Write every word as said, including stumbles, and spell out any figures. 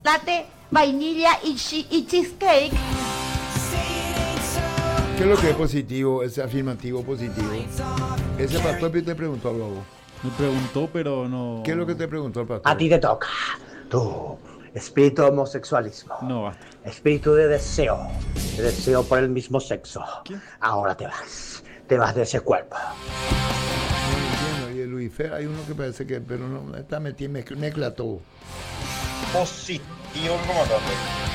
Latte, vainilla y, chi- y cheesecake. ¿Qué es lo que es positivo, ese afirmativo positivo? Ese pastor te preguntó algo a vos. Me preguntó, pero no. ¿Qué es lo que te preguntó el pastor? A ti te toca. Tú, espíritu de homosexualismo. No, basta. Espíritu de deseo. De deseo por el mismo sexo. ¿Qué? Ahora te vas. Te vas de ese cuerpo. No entiendo. Y el Luis Fer, hay uno que parece que, pero no, está metido, mezcla, mezcla todo. Positivo, comandante.